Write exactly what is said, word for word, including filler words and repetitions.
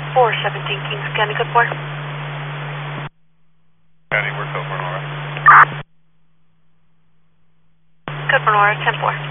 four seventeen Kings County, code four. County, we're code for Nora. Code for Nora, ten four.